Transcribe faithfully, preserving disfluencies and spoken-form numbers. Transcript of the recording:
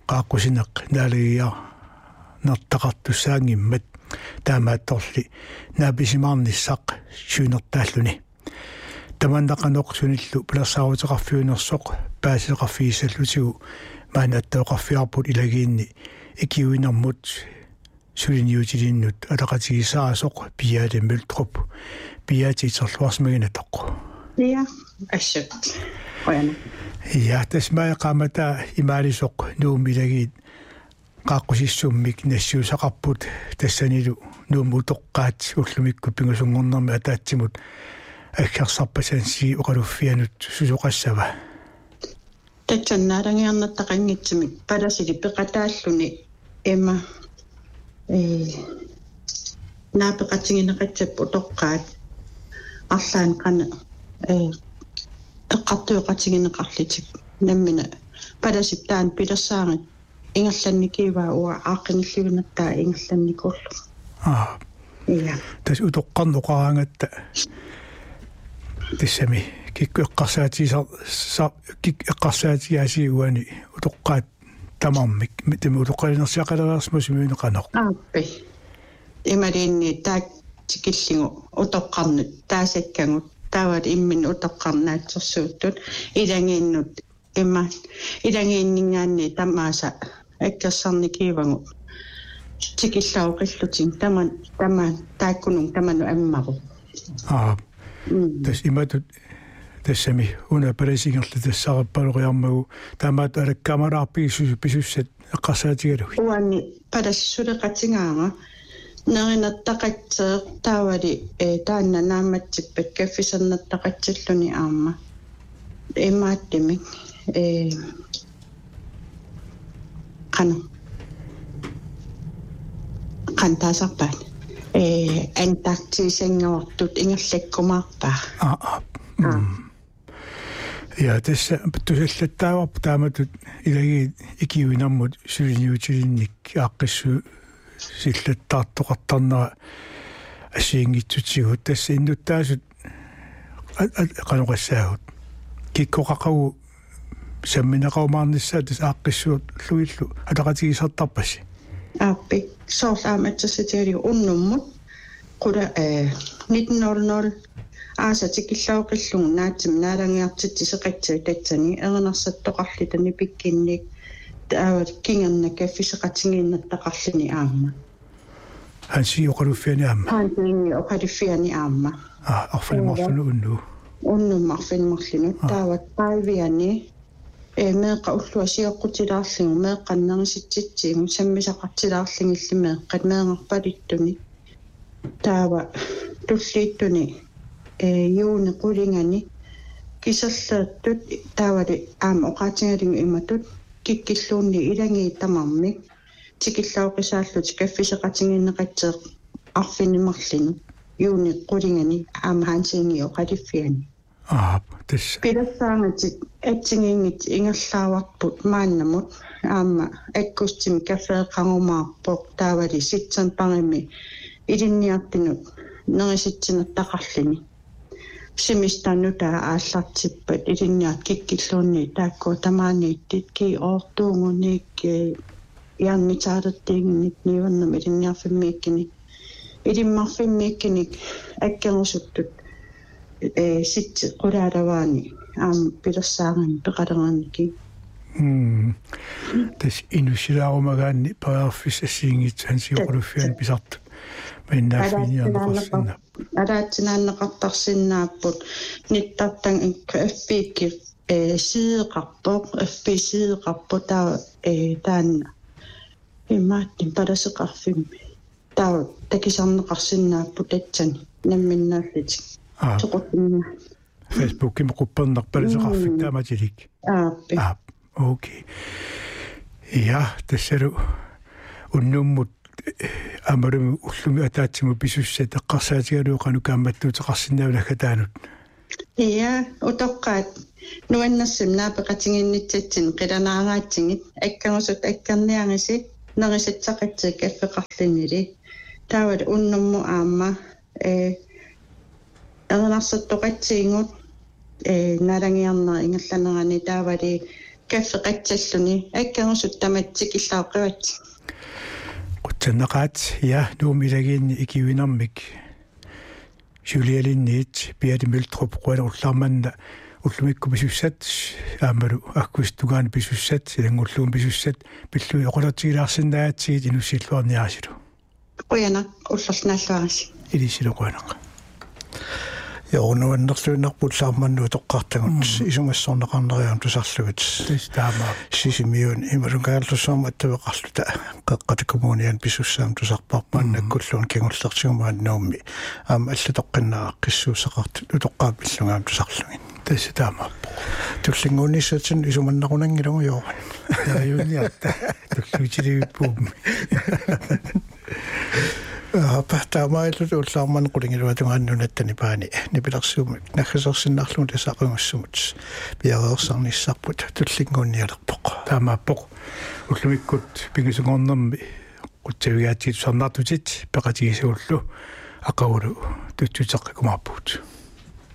qaaqqusineq naaligia nartaqartussaangimmat taamaattorli naapisimaarnissaq suunertaalluni tamannaqanoqsunillu pilarsaaruteqarfiunersoq paasileqarfiissallutigu maanattauqarfiarput ilagiinni ikiuinermut suliniutilinnut alaqatigisaasoq piaatimultrup piaatiiterluarsmaginatoq ja assut qoyana ja tasmaaqamata imaalisoq nuumilagiit qaqqusissummik nassiusaqarput tassanilu nuumutoqqaat ullumikku pingusunngornermi ataatsimut аккарсарпасаанси оқалуффианут сусоқассава татсаннаалагиарнаттақангитсимик паласили пеқатааллуни эма э наапеқатсигинеқатсап утоққаат арлаан қана э эққартуоқатсигинеқарлитик наммина паласип таан пилерсаагат ингерланникииваа уа ааққиниллугинаттаа ингерланникууллу аа я тас утоққарноқараангатта тиссами киккуэққарсаатисар са киккеққарсаатиаси уани утоққаат тамармик тими утоққалинерсиақалериарсму симуинеқанеқ ааппи ималиинни таак тикиллигу утоққарнут таасаккангут таават иммин утоққарнаатсерсууттут илангииннут имма илангииннингаанни тамааса аккерсарникиивагу тикиллаоқиллутин таман таман тааккунун таману аммару аа тас иматут тассами уна парасингерлу тассараппалориармагу таамаат алаккамалаарпигиссусу писуссат эққарсаатигалуи уанни палассулеқатингаага неринаттақатсеэ таавали э таанна нааматсиппат каффисернаттақатсиллуни аама эмааттимик э қана қантаасарпаат э антартисангавартут ингерлаккумаарпаа аа я тэс тусаллаттааварп тааматут илаги икиуинармут сулиниутилинник ааққиссу силлаттаартоқартарнера ассиингитсутсигут тасса иннуттаасут каноқассаагут киккоқақагу самминеқаумаарниссаа тас ааққиссуут луиллу атақатигисартарпасси ааппи соорсааматсаситиали уннуммут қула э нitten нолл аасатикиллаоқиллугу наатсим наалангиартитсисеқатсаг татсани эрнерсаттоқарлитани пиккинник таават кингерна каффисеқатсигииннаттақарлини аама ханси оқалуффиани аама ханси оқалуффиани аама аа арфилмарлуну унну уннум арфилмарлуну таават паавиани э меэқа уллуасиоққутилаарлигу меэққаннериситситсигу саммисақартилаарлингилли меэққат меэнгерпалиттуни таава туллииттуни э юуни қулингани кисерлааттут таавали аама оқаатингалингу иматут киккиллуунни илангииттамармик тикиллаоқисааллути каффисеқатингиннеқатсеэ арфинимарлину юуни қулингани аама хаансиинги оқалиффиани аа тэс пилассаангати атсигингит ингерлааварпут мааннамут аама аккустим кафеэқангумаарпоқ таавали ситсан парими илинниартинут нериситсинаттақарлини симистанута ааллартиппат илинниарт киккиллуунни таакку тамаанииттит ки оортуунгуник яанмитаалертиигник ниуаннам илинниарфиммииккини илиммарфиммииккиник аккерусуттут э сит qulaalawaani аам пилерсааган пеқалераанники м тэс инусилаарумагаанни параарфис ассиингит хансиоқулуффиан писарту миннафиниарнеқарсинна алаатсинааннеқартарсиннааппут ниттартан фпикки э сиеқарпоқ фп сиеқарпо таа э таанна имааттин паласеқарфимми таа такисарнеқарсиннааппут атсани намминнааллит тоқутинна Facebook ким qupperneq palaseqarfik taamatilik ааппи аа окей я тассалу уннуммут амарми уллуми атаатсиму писуссат эққарсаатигалуоқану каамматтуутеқарсинаавлахатаанут ия утоққаат нуаннерсим наапеқатингиннитсатсин қиланаараатсигит акканусут аккарниангисит нерисатсақатсик каффеқарлинили таавал уннумму аама э эрнарсаттоқатсиингут э налангиарнера ингерланерани таавали каффеқатсаллуни аккангусут таматсикиллаоқиват qutsanneqaat ja nuumilagiinni ikivinarmik Julialinniit Beate Møltrup quanerullarmanna ullumikku pisussat aamalu akkuistugaani pisussat silangulluum pisussat pillui oqulatigilаарsinnaatiit inussilluarniarasilu qoyana ullarnaalluarasi ilisiluquanaqa Jornuannerluunarpullarmannu toqqartagut isumassorneqarneriam tusarlugut taama sisimiun imalungaallussaama attaveqarluta qaqqatakommunian pisussaam tusarparpaannakkulluun kingullertigumaan nuummi aam allatoqqinnaaq qissuusaqart utoqqaapillungaam tusarlugin tässä taama tullinguunnissatin isumannaqunangilugu jooran taajuniatta tulluutiliippuummi Pahtaamaillut ullarman qulingiluatungaannunattani paani nipilersuumik naggasersinnarluun tasaqungussumut piareersarnissarput tullinguunnialerpoq taamaappoq ullumikkut pingisungornermi qutsavigaatiit sarnartutit peqatigisuullu aqavulu tuttuteqqikumarpuut